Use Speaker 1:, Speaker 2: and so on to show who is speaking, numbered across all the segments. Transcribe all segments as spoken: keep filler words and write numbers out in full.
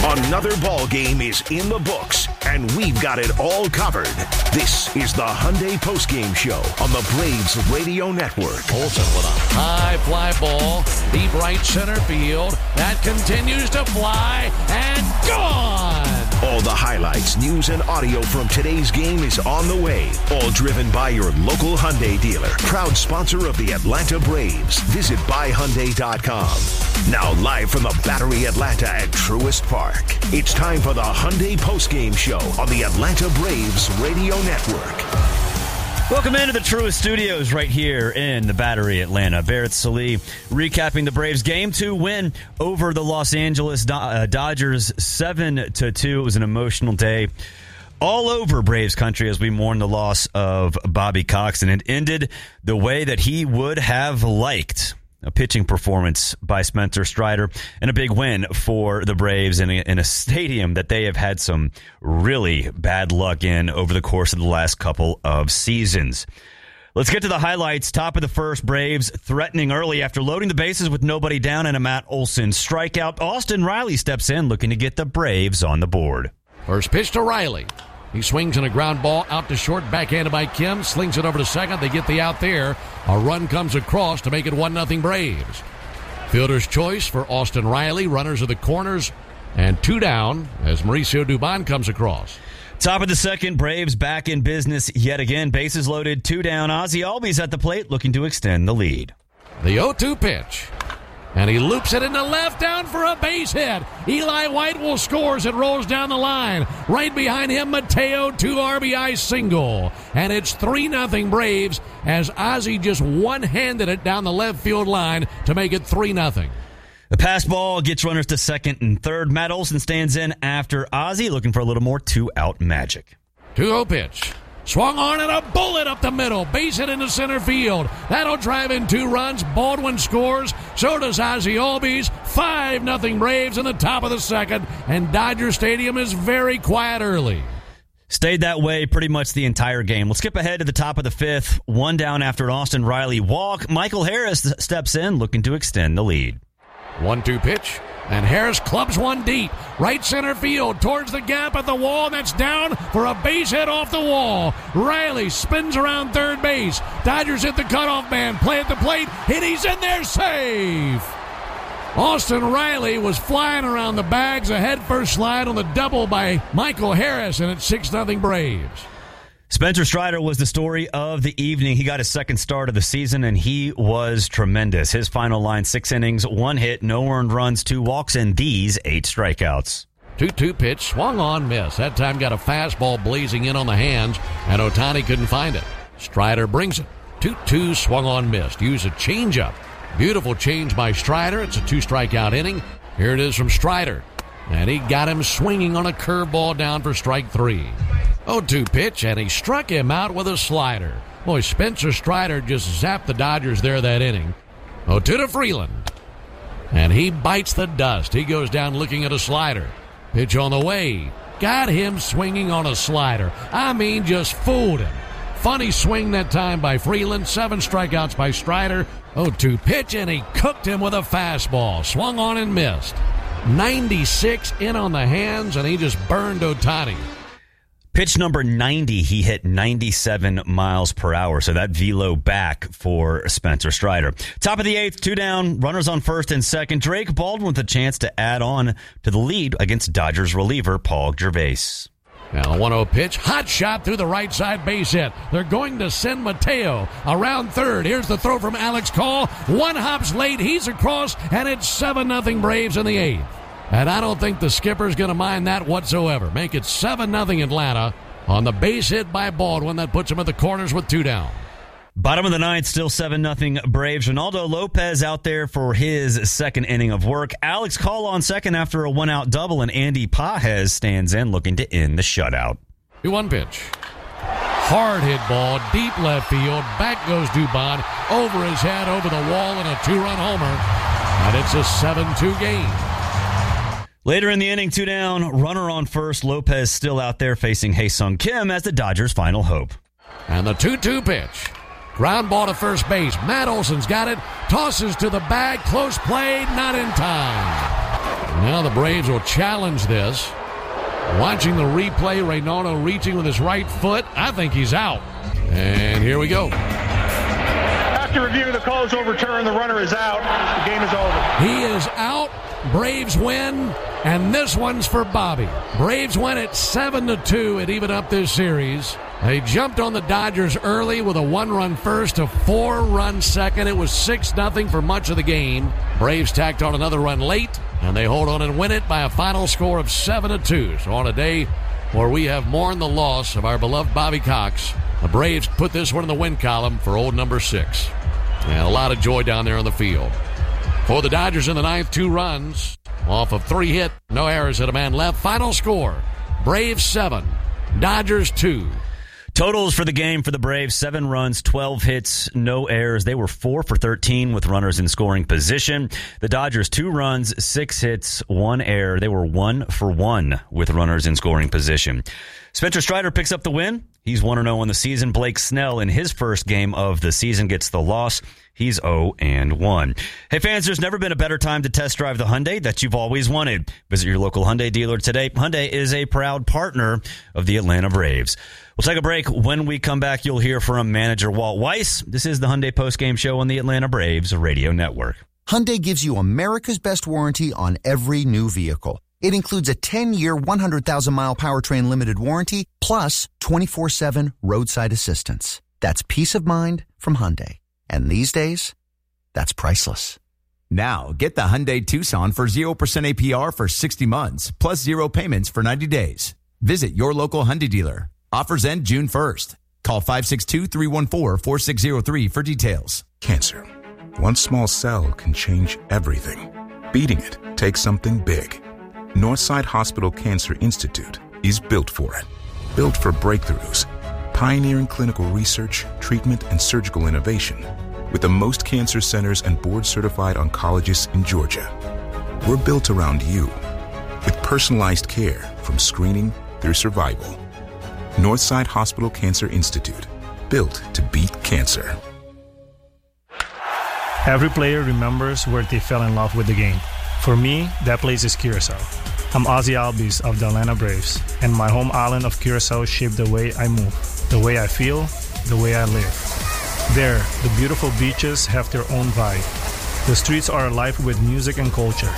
Speaker 1: Another ball game is in the books, and we've got it all covered. This is the Hyundai Postgame Show on the Braves Radio Network.
Speaker 2: Olsen with a high fly ball, deep right center field. That continues to fly and gone.
Speaker 1: All the highlights, news, and audio from today's game is on the way. All driven by your local Hyundai dealer. Proud sponsor of the Atlanta Braves. Visit buy hyundai dot com. Now live from the Battery Atlanta at Truist Park. It's time for the Hyundai Postgame Show on the Atlanta Braves Radio Network.
Speaker 3: Welcome into the Truist Studios right here in the Battery Atlanta. Barrett Sallee recapping the Braves' game two win over the Los Angeles Do- uh, Dodgers seven to two. It was an emotional day all over Braves country as we mourn the loss of Bobby Cox, and it ended the way that he would have liked. A pitching performance by Spencer Strider and a big win for the Braves in a, in a stadium that they have had some really bad luck in over the course of the last couple of seasons. Let's get to the highlights. Top of the first, Braves threatening early after loading the bases with nobody down and a Matt Olson strikeout. Austin Riley steps in looking to get the Braves on the board.
Speaker 2: First pitch to Riley. He swings in a ground ball out to short, backhanded by Kim, slings it over to second. They get the out there. A run comes across to make it one nothing Braves. Fielder's choice for Austin Riley. Runners at the corners and two down as Mauricio Dubon comes across.
Speaker 3: Top of the second, Braves back in business yet again. Bases loaded, two down. Ozzie Albies at the plate looking to extend the lead.
Speaker 2: The oh two pitch. And he loops it into left down for a base hit. Eli White will score as it rolls down the line. Right behind him, Mateo, two R B I single. And it's three nothing Braves as Ozzie just one-handed it down the left field line to make it three nothing.
Speaker 3: The pass ball gets runners to second and third. Matt Olson stands in after Ozzie, looking for a little more two-out magic.
Speaker 2: two oh pitch. Swung on and a bullet up the middle. Base hit into center field. That'll drive in two runs. Baldwin scores. So does Ozzie Albies. five nothing Braves in the top of the second. And Dodger Stadium is very quiet early.
Speaker 3: Stayed that way pretty much the entire game. We'll skip ahead to the top of the fifth. One down after an Austin Riley walk. Michael Harris steps in looking to extend the lead.
Speaker 2: one two pitch. And Harris clubs one deep. Right center field towards the gap at the wall. That's down for a base hit off the wall. Riley spins around third base. Dodgers hit the cutoff man. Play at the plate. Hit. He's in there. Safe. Austin Riley was flying around the bags. A headfirst slide on the double by Michael Harris. And it's six nothing Braves.
Speaker 3: Spencer Strider was the story of the evening. He got his second start of the season, and he was tremendous. His final line, six innings, one hit, no earned runs, two walks, and these eight strikeouts.
Speaker 2: two two pitch, swung on, miss. That time got a fastball blazing in on the hands, and Ohtani couldn't find it. Strider brings it. two two, swung on, missed. Use a changeup. Beautiful change by Strider. It's a two-strikeout inning. Here it is from Strider. And he got him swinging on a curveball down for strike three. oh two pitch, and he struck him out with a slider. Boy, Spencer Strider just zapped the Dodgers there that inning. oh two to Freeland. And he bites the dust. He goes down looking at a slider. Pitch on the way. Got him swinging on a slider. I mean, just fooled him. Funny swing that time by Freeland. Seven strikeouts by Strider. oh two pitch, and he cooked him with a fastball. Swung on and missed. ninety-six in on the hands, and he just burned Ohtani.
Speaker 3: Pitch number ninety, he hit ninety-seven miles per hour, so that velo back for Spencer Strider. Top of the eighth, two down, runners on first and second. Drake Baldwin with a chance to add on to the lead against Dodgers reliever Paul Gervais.
Speaker 2: Now the one oh pitch, hot shot through the right side base hit. They're going to send Mateo around third. Here's the throw from Alex Call. One hops late, he's across, and it's seven nothing Braves in the eighth. And I don't think the skipper's going to mind that whatsoever. Make it seven nothing Atlanta on the base hit by Baldwin. That puts him at the corners with two down.
Speaker 3: Bottom of the ninth, still seven nothing Braves. Ronaldo Lopez out there for his second inning of work. Alex Call on second after a one-out double, and Andy Pages stands in looking to end the shutout.
Speaker 2: two one pitch. Hard hit ball, deep left field. Back goes Dubon, over his head, over the wall, and a two-run homer. And it's a seven two game.
Speaker 3: Later in the inning, two down, runner on first. Lopez still out there facing Hae-Sung Kim as the Dodgers' final hope.
Speaker 2: And the two two pitch. Ground ball to first base. Matt Olson's got it. Tosses to the bag. Close play. Not in time. Now the Braves will challenge this. Watching the replay, Reynoso reaching with his right foot. I think he's out. And here we go.
Speaker 4: After review, the call is overturned. The runner is out. The game is over.
Speaker 2: He is out. Braves win. And this one's for Bobby. Braves win at seven to two and even up this series. They jumped on the Dodgers early with a one-run first, a four-run second. It was six nothing for much of the game. Braves tacked on another run late, and they hold on and win it by a final score of seven to two. So on a day where we have mourned the loss of our beloved Bobby Cox, the Braves put this one in the win column for old number six. And a lot of joy down there on the field. For the Dodgers in the ninth, two runs off of three hit, no errors, hit a man left. Final score, Braves seven, Dodgers two.
Speaker 3: Totals for the game for the Braves, seven runs, twelve hits, no errors. They were four for thirteen with runners in scoring position. The Dodgers, two runs, six hits, one error. They were one for one with runners in scoring position. Spencer Strider picks up the win. He's one and oh on the season. Blake Snell in his first game of the season gets the loss. He's oh and one. Hey fans, there's never been a better time to test drive the Hyundai that you've always wanted. Visit your local Hyundai dealer today. Hyundai is a proud partner of the Atlanta Braves. We'll take a break. When we come back, you'll hear from manager Walt Weiss. This is the Hyundai postgame show on the Atlanta Braves radio network.
Speaker 5: Hyundai gives you America's best warranty on every new vehicle. It includes a ten-year, one hundred thousand mile powertrain limited warranty, plus twenty-four seven roadside assistance. That's peace of mind from Hyundai. And these days, that's priceless.
Speaker 6: Now, get the Hyundai Tucson for zero percent A P R for sixty months, plus zero payments for ninety days. Visit your local Hyundai dealer. Offers end June first. Call five six two, three one four, four six zero three for details.
Speaker 7: Cancer. One small cell can change everything. Beating it takes something big. Northside Hospital Cancer Institute is built for it. Built for breakthroughs, pioneering clinical research, treatment, and surgical innovation, with the most cancer centers and board-certified oncologists in Georgia. We're built around you, with personalized care from screening through survival. Northside Hospital Cancer Institute, built to beat cancer.
Speaker 8: Every player remembers where they fell in love with the game. For me, that place is Curacao. I'm Ozzy Albies of the Atlanta Braves, and my home island of Curacao shaped the way I move, the way I feel, the way I live. There, the beautiful beaches have their own vibe. The streets are alive with music and culture.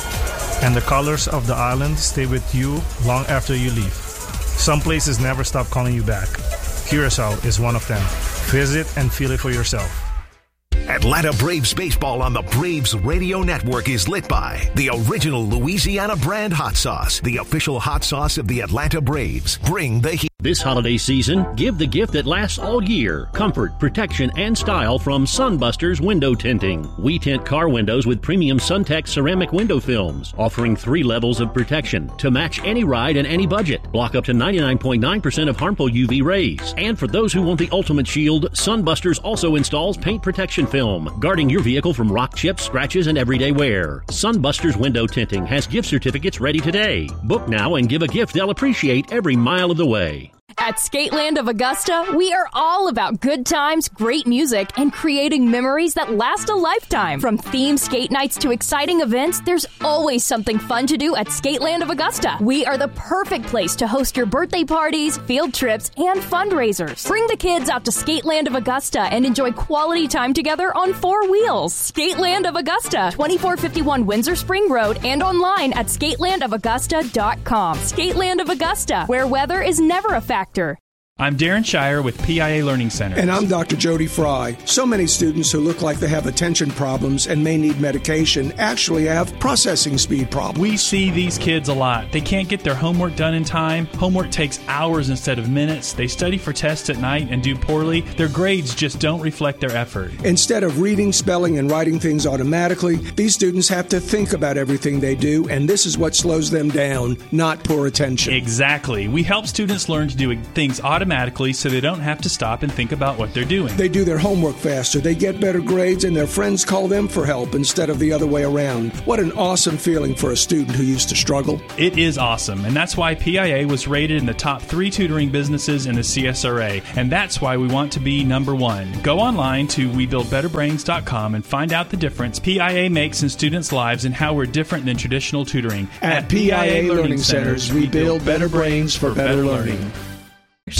Speaker 8: And the colors of the island stay with you long after you leave. Some places never stop calling you back. Curacao is one of them. Visit and feel it for yourself.
Speaker 1: Atlanta Braves baseball on the Braves Radio Network is lit by the original Louisiana brand hot sauce, the official hot sauce of the Atlanta Braves. Bring the heat.
Speaker 9: This holiday season, give the gift that lasts all year. Comfort, protection, and style from Sunbusters Window Tinting. We tint car windows with premium Suntex ceramic window films, offering three levels of protection to match any ride and any budget. Block up to ninety-nine point nine percent of harmful U V rays. And for those who want the ultimate shield, Sunbusters also installs paint protection film, guarding your vehicle from rock chips, scratches, and everyday wear. Sunbusters Window Tinting has gift certificates ready today. Book now and give a gift they'll appreciate every mile of the way.
Speaker 10: At Skateland of Augusta, we are all about good times, great music, and creating memories that last a lifetime. From themed skate nights to exciting events, there's always something fun to do at Skateland of Augusta. We are the perfect place to host your birthday parties, field trips, and fundraisers. Bring the kids out to Skateland of Augusta and enjoy quality time together on four wheels. Skateland of Augusta, twenty-four fifty-one Windsor Spring Road, and online at skateland of augusta dot com. Skateland of Augusta, where weather is never a factor.
Speaker 11: I'm Darren Shire with P I A Learning Center.
Speaker 12: And I'm Doctor Jody Fry. So many students who look like they have attention problems and may need medication actually have processing speed problems.
Speaker 11: We see these kids a lot. They can't get their homework done in time. Homework takes hours instead of minutes. They study for tests at night and do poorly. Their grades just don't reflect their effort.
Speaker 12: Instead of reading, spelling, and writing things automatically, these students have to think about everything they do, and this is what slows them down, not poor attention.
Speaker 11: Exactly. We help students learn to do things automatically automatically so they don't have to stop and think about what they're doing.
Speaker 12: They do their homework faster, they get better grades, and their friends call them for help instead of the other way around. What an awesome feeling for a student who used to struggle.
Speaker 11: It is awesome, and that's why P I A was rated in the top three tutoring businesses in the C S R A, and that's why we want to be number one. Go online to we build better brains dot com and find out the difference P I A makes in students' lives and how we're different than traditional tutoring.
Speaker 12: At, At P I A, P I A Learning Centers, we build better brains for better learning.